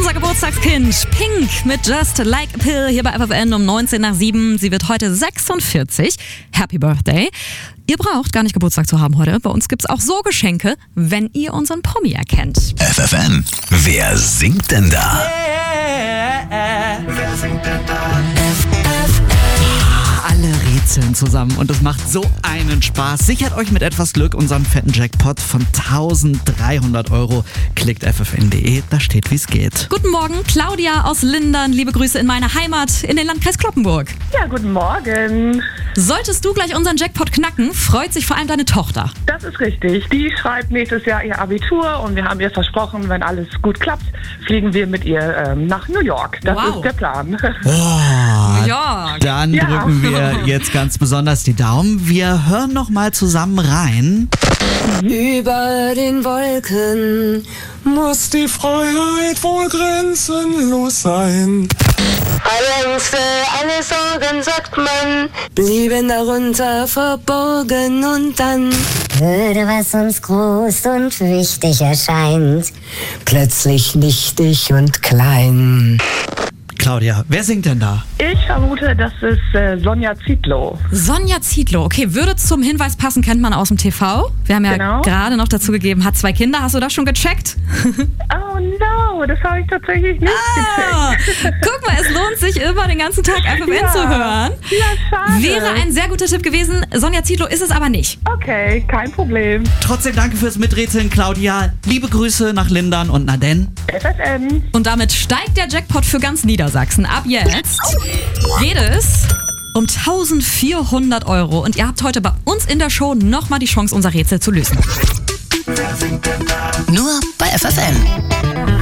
Unser Geburtstagskind Pink mit Just Like a Pill hier bei FFN um 19:07. Sie wird heute 46. Happy Birthday. Ihr braucht gar nicht Geburtstag zu haben heute. Bei uns gibt's auch so Geschenke, wenn ihr unseren Promi erkennt. FFN, wer singt denn da? Wer singt denn da? Alle rätseln zusammen und es macht so einen Spaß. Sichert euch mit etwas Glück unseren fetten Jackpot von 1.300 €. Klickt ffn.de, da steht, wie es geht. Guten Morgen, Claudia aus Lindern. Liebe Grüße in meine Heimat, in den Landkreis Cloppenburg. Ja, guten Morgen. Solltest du gleich unseren Jackpot knacken, freut sich vor allem deine Tochter. Das ist richtig. Die schreibt nächstes Jahr ihr Abitur und wir haben ihr versprochen, wenn alles gut klappt, fliegen wir mit ihr nach New York. Das Wow. ist der Plan. Oh, Ja. dann Ja. drücken wir jetzt ganz besonders die Daumen. Wir hören noch mal zusammen rein. Über den Wolken muss die Freiheit wohl grenzenlos sein. alle Ängste, alle Sorgen, sagt man, blieben darunter verborgen und dann würde, was uns groß und wichtig erscheint, plötzlich nichtig und klein. Claudia, wer singt denn da? Ich vermute, das ist Sonja Zietlow. Sonja Zietlow, okay, würde zum Hinweis passen, kennt man aus dem TV. Wir haben ja Genau. gerade noch dazu gegeben, hat 2 Kinder. Hast du das schon gecheckt? Oh no, das habe ich tatsächlich nicht gecheckt. Guck mal, es lohnt sich immer, den ganzen Tag FFN Ja. zu hören. Ja, schade. Wäre ein sehr guter Tipp gewesen. Sonja Zietlow ist es aber nicht. Okay, kein Problem. Trotzdem danke fürs Miträtseln, Claudia. Liebe Grüße nach Lindern und na denn. FFN. Und damit steigt der Jackpot für ganz Niedersachsen. Ab jetzt geht es um 1.400 €. Und ihr habt heute bei uns in der Show nochmal die Chance, unser Rätsel zu lösen. Nur bei FFN.